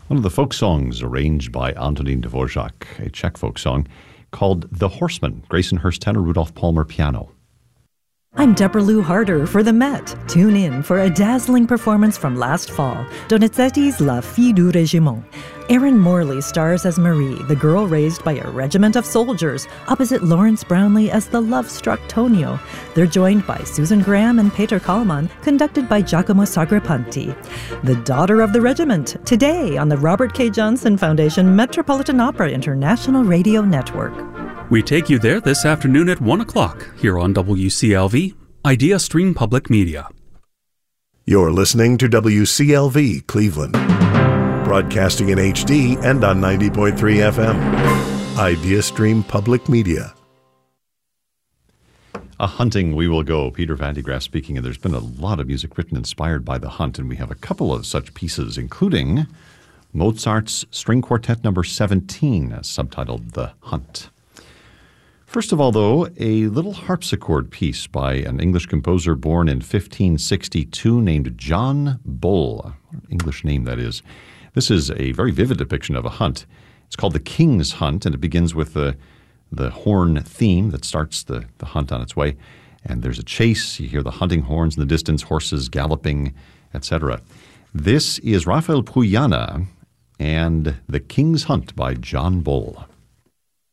One of the folk songs arranged by Antonín Dvořák, a Czech folk song called The Horseman. Grayson Hurst tenor, Rudolph Palmer piano. I'm Deborah Lou Harder for the Met. Tune in for a dazzling performance from last fall, Donizetti's La Fille du Régiment. Erin Morley stars as Marie, the girl raised by a regiment of soldiers, opposite Lawrence Brownlee as the love-struck Tonio. They're joined by Susan Graham and Peter Kallman, conducted by Giacomo Sagrapanti. The Daughter of the Regiment, today on the Robert K. Johnson Foundation Metropolitan Opera International Radio Network. We take you there this afternoon at 1 o'clock here on WCLV, Idea Stream Public Media. You're listening to WCLV Cleveland, broadcasting in HD and on 90.3 FM. Idea Stream Public Media. A hunting we will go. Peter Van de Graaff speaking, and there's been a lot of music written inspired by the hunt, and we have a couple of such pieces, including Mozart's String Quartet No. 17, subtitled The Hunt. First of all, though, a little harpsichord piece by an English composer born in 1562 named John Bull. English name, that is. This is a very vivid depiction of a hunt. It's called The King's Hunt, and it begins with the horn theme that starts the hunt on its way. And there's a chase. You hear the hunting horns in the distance, horses galloping, etc. This is Rafael Puyana and The King's Hunt by John Bull.